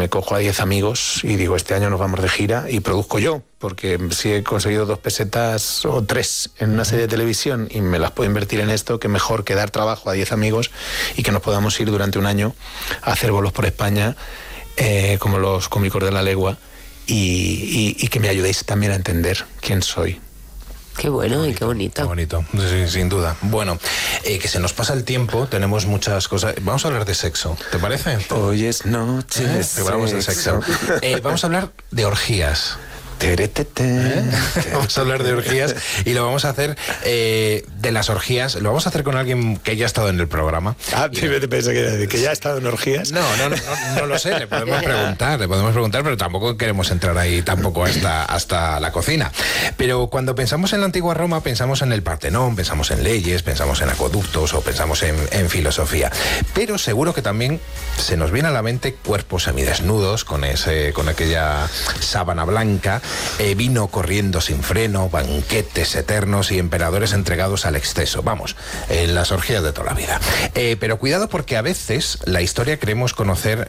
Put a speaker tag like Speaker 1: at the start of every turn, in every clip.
Speaker 1: me cojo a 10 amigos y digo, este año nos vamos de gira y produzco yo, porque si he conseguido 2 pesetas o 3 en una serie de televisión y me las puedo invertir en esto, que mejor que dar trabajo a 10 amigos y que nos podamos ir durante un año a hacer bolos por España, como los cómicos de la legua, y que me ayudéis también a entender quién soy.
Speaker 2: Qué bueno y qué bonito.
Speaker 3: Qué bonito, sí, sin duda. Bueno, que se nos pasa el tiempo, tenemos muchas cosas. Vamos a hablar de sexo, ¿te parece?
Speaker 1: Hoy es noche de
Speaker 3: Hablamos de sexo. Vamos a hablar de orgías. Vamos a hablar de orgías y lo vamos a hacer de las orgías. Lo vamos a hacer con alguien que ya ha estado en el programa.
Speaker 1: ¿Te pensé que ya ha estado en orgías?
Speaker 3: No lo sé, le podemos preguntar, pero tampoco queremos entrar ahí tampoco hasta la cocina. Pero cuando pensamos en la antigua Roma, pensamos en el Partenón, pensamos en leyes, pensamos en acueductos o pensamos en filosofía. Pero seguro que también se nos viene a la mente cuerpos semidesnudos con aquella sábana blanca. Vino corriendo sin freno, banquetes eternos y emperadores entregados al exceso. Vamos, las orgías de toda la vida. Pero cuidado, porque a veces la historia creemos conocer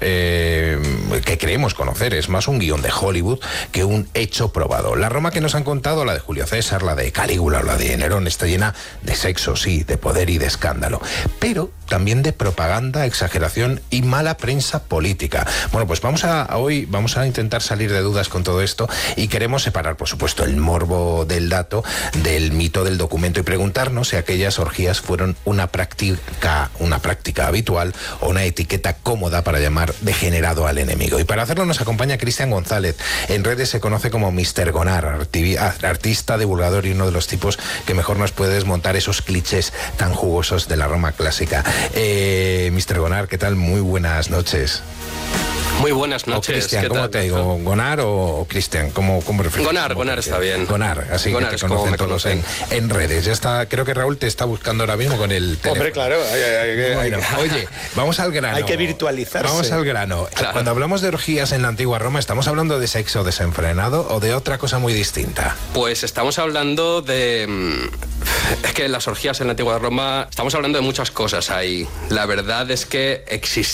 Speaker 3: es más un guión de Hollywood que un hecho probado. La Roma que nos han contado, la de Julio César, la de Calígula o la de Nerón, está llena de sexo, sí, de poder y de escándalo, pero también de propaganda, exageración y mala prensa política. Bueno, pues hoy vamos a intentar salir de dudas con todo esto y queremos separar, por supuesto, el morbo del dato del mito del documento y preguntarnos si aquellas orgías fueron una práctica habitual o una etiqueta cómoda para llamar degenerado al enemigo. Y para hacerlo nos acompaña Cristian González. En redes se conoce como Mr. Gonar, artista, divulgador y uno de los tipos que mejor nos puede desmontar esos clichés tan jugosos de la Roma clásica. Mr. Gonar, ¿qué tal? Muy buenas noches.
Speaker 4: Muy buenas noches.
Speaker 3: Cristian, ¿cómo te digo? ¿Gonar o Cristian? ¿Cómo prefieres?
Speaker 4: Gonar está bien.
Speaker 3: Gonar, así Gonar que te conocen todos en redes. Ya está, creo que Raúl te está buscando ahora mismo con el teléfono.
Speaker 1: Hombre, claro.
Speaker 3: Bueno, oye, vamos al grano.
Speaker 1: Hay que virtualizarse.
Speaker 3: Vamos al grano. Claro. Cuando hablamos de orgías en la antigua Roma, ¿estamos hablando de sexo desenfrenado o de otra cosa muy distinta?
Speaker 4: Pues estamos hablando de... Es que las orgías en la antigua Roma, estamos hablando de muchas cosas ahí. La verdad es que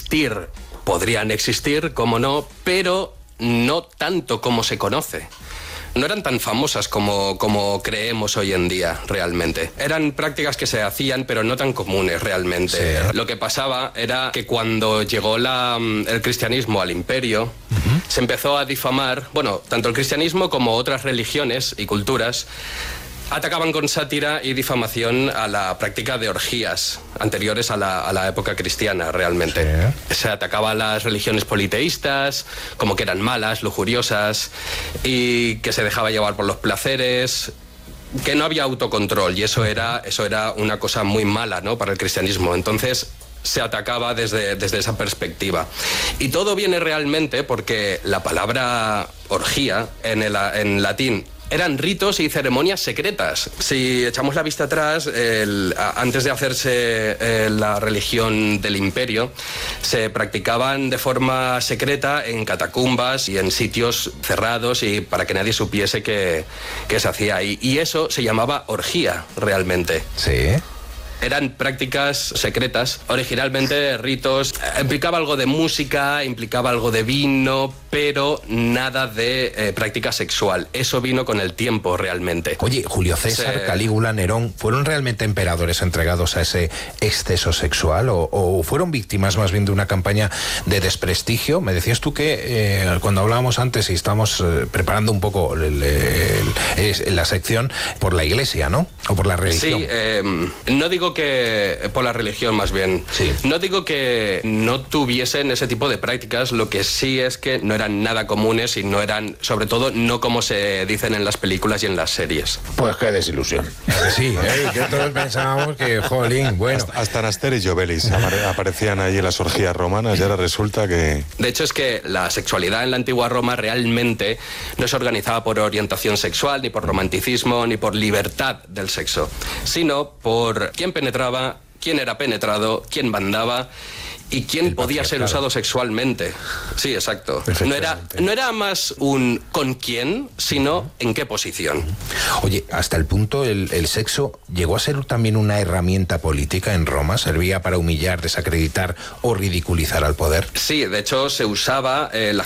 Speaker 4: podrían existir, como no, pero no tanto como se conoce. No eran tan famosas como creemos hoy en día, realmente. Eran prácticas que se hacían, pero no tan comunes, realmente. Sí. Lo que pasaba era que cuando llegó el cristianismo al imperio, se empezó a difamar, bueno, tanto el cristianismo como otras religiones y culturas, atacaban con sátira y difamación a la práctica de orgías anteriores a la época cristiana, realmente. Sí. Se atacaba a las religiones politeístas, como que eran malas, lujuriosas, y que se dejaba llevar por los placeres, que no había autocontrol, y eso era una cosa muy mala, ¿no?, para el cristianismo. Entonces se atacaba desde esa perspectiva. Y todo viene realmente porque la palabra orgía en latín eran ritos y ceremonias secretas. Si echamos la vista atrás, antes de hacerse la religión del imperio, se practicaban de forma secreta en catacumbas y en sitios cerrados y para que nadie supiese que se hacía ahí. Y eso se llamaba orgía, realmente.
Speaker 3: Sí.
Speaker 4: Eran prácticas secretas, originalmente ritos, implicaba algo de música, implicaba algo de vino, pero nada de práctica sexual. Eso vino con el tiempo, realmente.
Speaker 3: Oye, Julio César, Calígula, Nerón, ¿fueron realmente emperadores entregados a ese exceso sexual o fueron víctimas más bien de una campaña de desprestigio? Me decías tú que cuando hablábamos antes y estábamos preparando un poco la sección por la iglesia, ¿no? O por la religión.
Speaker 4: Sí, no digo que por la religión, más bien.
Speaker 3: Sí.
Speaker 4: No digo que no tuviesen ese tipo de prácticas, lo que sí es que no eran nada comunes y no eran, sobre todo, no como se dicen en las películas y en las series.
Speaker 1: Pues qué desilusión.
Speaker 3: Sí, que todos pensábamos que, jolín, bueno.
Speaker 5: Hasta Asterix y Obelix aparecían allí en las orgías romanas y ahora resulta que...
Speaker 4: De hecho, es que la sexualidad en la antigua Roma realmente no se organizaba por orientación sexual, ni por romanticismo, ni por libertad del sexo, sino por quién penetraba, quién era penetrado, quién mandaba y quién podía ser usado sexualmente. Sí, exacto. No era más un con quién, sino en qué posición.
Speaker 3: Oye, hasta el punto el sexo llegó a ser también una herramienta política en Roma, servía para humillar, desacreditar o ridiculizar al poder.
Speaker 4: Sí, de hecho se usaba, las